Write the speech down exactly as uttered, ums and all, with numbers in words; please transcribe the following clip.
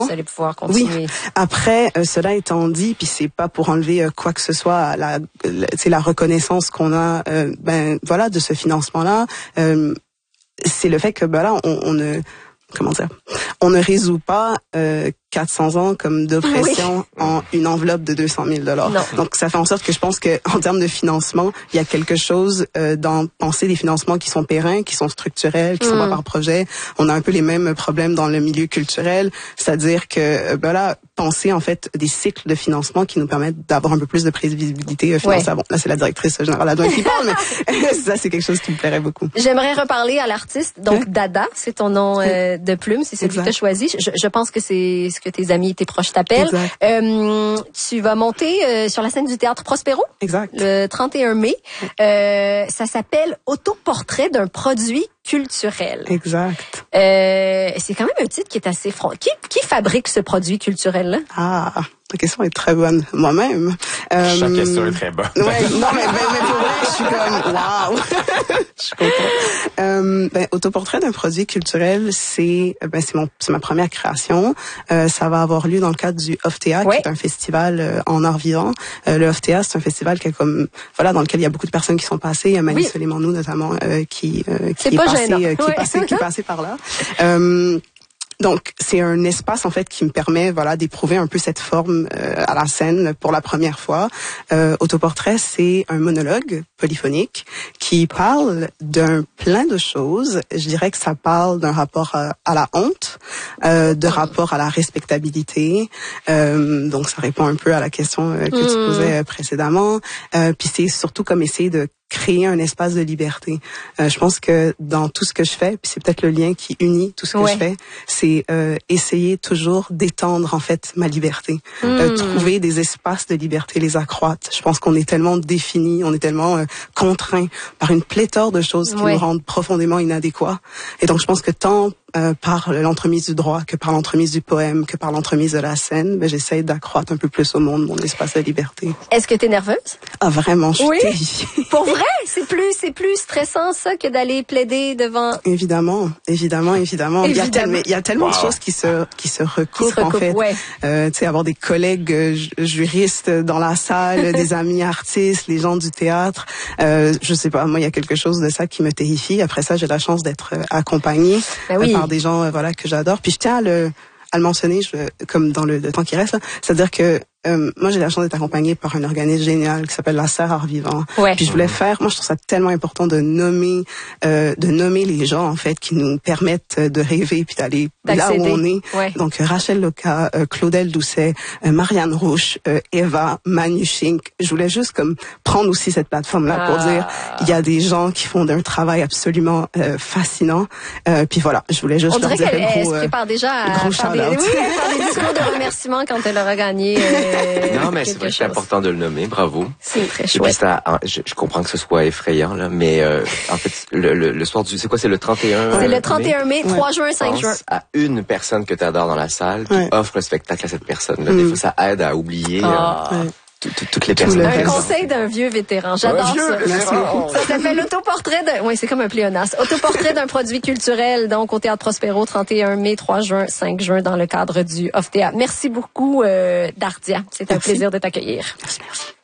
Vous allez pouvoir continuer. Oui. Après, euh, cela étant dit, puis c'est pas pour enlever euh, quoi que ce soit à la, c'est la reconnaissance qu'on a, euh, ben voilà, de ce financement-là. Euh, c'est le fait que ben là, on, on ne, comment dire, on ne résout pas euh, quatre cents ans comme d'oppression oui. en une enveloppe de deux cent mille dollars. Donc ça fait en sorte que je pense que en termes de financement, il y a quelque chose euh, dans penser des financements qui sont pérennes, qui sont structurels, qui mm. sont pas par projet. On a un peu les mêmes problèmes dans le milieu culturel, c'est-à-dire que euh, ben là, penser en fait des cycles de financement qui nous permettent d'avoir un peu plus de prévisibilité euh, financière. Ouais. Bon, là c'est la directrice générale adjointe qui parle, mais ça c'est quelque chose qui me plairait beaucoup. J'aimerais reparler à l'artiste. Donc oui. Dada, c'est ton nom euh, de plume, c'est celui exact. que tu as choisi. Je, je pense que c'est ce que tes amis et tes proches t'appellent. Euh, tu vas monter euh, sur la scène du Théâtre Prospero. Exact. Le trente et un mai. Euh, ça s'appelle Autoportrait d'un produit culturel. Exact. Euh, c'est quand même un titre qui est assez franc. Qui, qui fabrique ce produit culturel-là? Ah, la question est très bonne. Moi-même. Euh, Chaque question est très bonne. Ouais, non, mais, mais, mais pour vrai, je suis comme, waouh! Je suis contente. Euh, ben, Autoportrait d'un produit culturel, c'est, ben, c'est mon, c'est ma première création. Euh, ça va avoir lieu dans le cadre du Oftea, ouais. qui est un festival euh, en art vivant. Euh, le Oftea, c'est un festival qui est comme, voilà, dans lequel il y a beaucoup de personnes qui sont passées. Il y a Mani oui. Soleimanou, notamment, euh, qui, euh, qui est, est passé, euh, qui ouais. est passé, qui est passé par là. Euh, Donc, c'est un espace, en fait, qui me permet, voilà, d'éprouver un peu cette forme euh, à la scène pour la première fois. Euh, Autoportrait, c'est un monologue polyphonique qui parle d'un plein de choses. Je dirais que ça parle d'un rapport à, à la honte, euh, de rapport à la respectabilité. Euh, donc, ça répond un peu à la question euh, que mmh. tu posais précédemment. Euh, puis c'est surtout comme essayer de créer un espace de liberté. Euh, je pense que dans tout ce que je fais, puis c'est peut-être le lien qui unit tout ce que ouais. je fais, c'est euh, essayer toujours d'étendre en fait ma liberté, mmh. euh, trouver des espaces de liberté, les accroître. Je pense qu'on est tellement définis, on est tellement euh, contraints par une pléthore de choses qui ouais. nous rendent profondément inadéquats. Et donc je pense que tant Euh, par l'entremise du droit, que par l'entremise du poème, que par l'entremise de la scène, ben, j'essaie d'accroître un peu plus au monde mon espace de liberté. Est-ce que t'es nerveuse? Ah, vraiment, je suis oui? terrifiée. Pour vrai? C'est plus, c'est plus stressant, ça, que d'aller plaider devant... Évidemment, évidemment, évidemment. évidemment. Il y a tellement, il y a tellement wow. de choses qui se, qui se recoupent, qui se recoupent en fait. Ouais. Euh, tu sais, avoir des collègues euh, juristes dans la salle, des amis artistes, les gens du théâtre. Euh, je sais pas, moi, il y a quelque chose de ça qui me terrifie. Après ça, j'ai la chance d'être euh, accompagnée. Ben oui. euh, par des gens euh, voilà que j'adore. Puis je tiens à le à le mentionner, je, comme dans le, le temps qui reste, c'est-à-dire que euh, moi j'ai la chance d'être accompagnée par un organisme génial qui s'appelle la Serre Art Vivant. Ouais. Puis je voulais faire, moi je trouve ça tellement important de nommer, euh, de nommer les gens en fait qui nous permettent de rêver puis d'aller là où on est. Ouais. Donc Rachel Loca, euh, Claudel Doucet, euh, Marianne Rouche, euh, Eva, Manu Chink. Je voulais juste comme prendre aussi cette plateforme là ah. pour dire il y a des gens qui font un travail absolument euh, fascinant. Euh, puis voilà, je voulais juste on leur dire qu'elle, un gros, elle se prépare déjà à gros faire des, oui, faire des discours de remerciement quand elle aura gagné. Euh, non, mais c'est vrai que c'est important de le nommer. Bravo. C'est très chouette. Ça, je, je comprends que ce soit effrayant, là, mais euh, en fait, le, le, le soir du... C'est quoi? C'est le trente et un C'est le trente et un mai, mai trois juin, cinq juin. À une personne que tu adores dans la salle, qui ouais. offre le spectacle à cette personne-là. Mm. Des fois, ça aide à oublier... Oh. Euh, toutes les personnes. Un conseil d'un vieux vétéran. J'adore un vieux ça. Vétéran. Ça s'appelle l'autoportrait de, oui, c'est comme un pléonasme. Autoportrait d'un produit culturel, donc, au Théâtre Prospero, trente et un mai, trois juin, cinq juin, dans le cadre du Oftea. Merci beaucoup, euh, Dardia. C'est un plaisir de t'accueillir. Merci, merci.